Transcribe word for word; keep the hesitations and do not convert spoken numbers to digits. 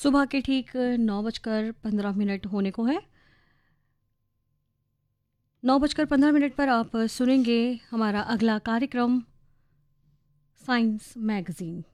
सुबह के ठीक नौ बजकर पंद्रह मिनट होने को है। नौ बजकर पंद्रह मिनट पर आप सुनेंगे हमारा अगला कार्यक्रम साइंस मैगज़ीन।